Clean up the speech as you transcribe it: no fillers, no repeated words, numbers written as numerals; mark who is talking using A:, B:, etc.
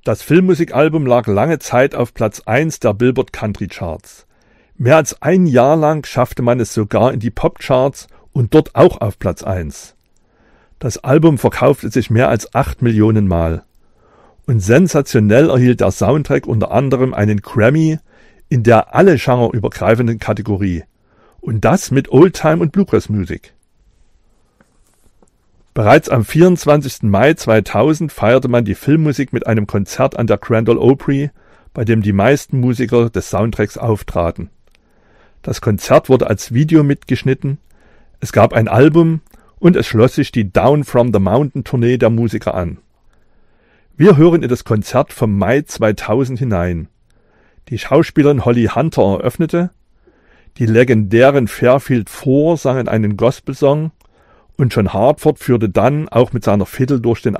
A: Das Filmmusikalbum lag lange Zeit auf Platz 1 der Billboard Country Charts. Mehr als ein Jahr lang schaffte man es sogar in die Popcharts und dort auch auf Platz 1. Das Album verkaufte sich mehr als 8 Millionen Mal. Und sensationell erhielt der Soundtrack unter anderem einen Grammy in der alle genreübergreifenden Kategorie. Und das mit Oldtime- und Bluegrass-Musik. Bereits am 24. Mai 2000 feierte man die Filmmusik mit einem Konzert an der Grand Ole Opry, bei dem die meisten Musiker des Soundtracks auftraten. Das Konzert wurde als Video mitgeschnitten, es gab ein Album und es schloss sich die Down from the Mountain Tournee der Musiker an. Wir hören in das Konzert vom Mai 2000 hinein. Die Schauspielerin Holly Hunter eröffnete, die legendären Fairfield Four sangen einen Gospelsong und John Hartford führte dann auch mit seiner Fiddle durch den